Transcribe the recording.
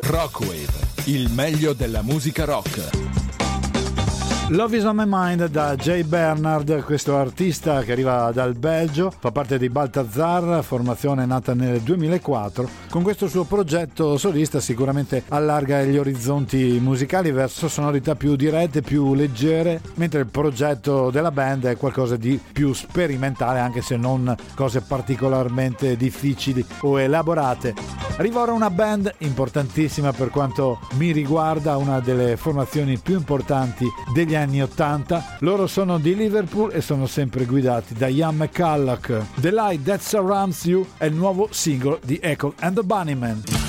Rockwave, il meglio della musica rock. Love is on my mind da Jay Bernard, questo artista che arriva dal Belgio, fa parte di Balthazar, formazione nata nel 2004. Con questo suo progetto solista sicuramente allarga gli orizzonti musicali verso sonorità più dirette, più leggere, mentre il progetto della band è qualcosa di più sperimentale, anche se non cose particolarmente difficili o elaborate. Arriva ora una band importantissima per quanto mi riguarda, una delle formazioni più importanti degli anni 80. Loro sono di Liverpool e sono sempre guidati da Ian McCulloch. The Light That Surrounds You è il nuovo singolo di Echo and the Bunnymen.